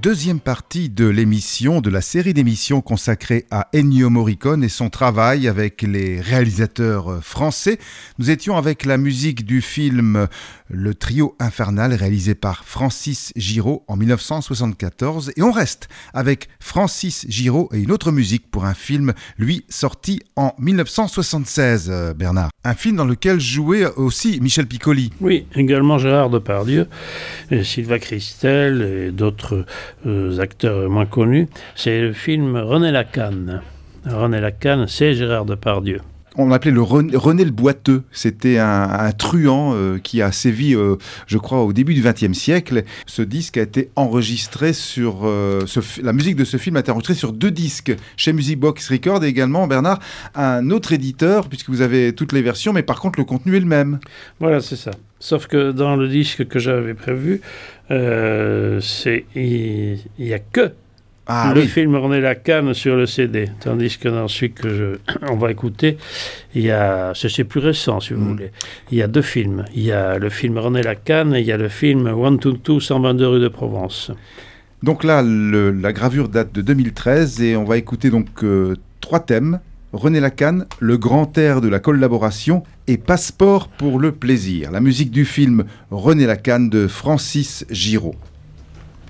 deuxième partie de l'émission, de la série d'émissions consacrée à Ennio Morricone et son travail avec les réalisateurs français. Nous étions avec la musique du film Le Trio Infernal réalisé par Francis Giraud en 1974 et on reste avec Francis Giraud et une autre musique pour un film, lui, sorti en 1976, Bernard. Un film dans lequel jouait aussi Michel Piccoli. Oui, également Gérard Depardieu, et Sylvain Christel et d'autres acteurs moins connus. C'est le film René Lacanne. René Lacanne, c'est Gérard Depardieu. On l'appelait le René le Boiteux. C'était un truand qui a sévi, je crois, au début du XXe siècle. Ce disque a été enregistré sur... la musique de ce film a été enregistrée sur 2 disques, chez Music Box Records et également, Bernard, un autre éditeur, puisque vous avez toutes les versions, mais par contre, le contenu est le même. Voilà, c'est ça. Sauf que dans le disque que j'avais prévu, il n'y a que le film René Lacanne sur le CD, tandis que dans celui on va écouter, c'est plus récent si vous voulez. Il y a 2 films. Il y a le film René Lacanne et il y a le film 122 122 rue de Provence. Donc là, la gravure date de 2013 et on va écouter donc 3 thèmes. René Lacanne, le grand air de la collaboration et Passeport pour le plaisir. La musique du film René Lacanne de Francis Giraud.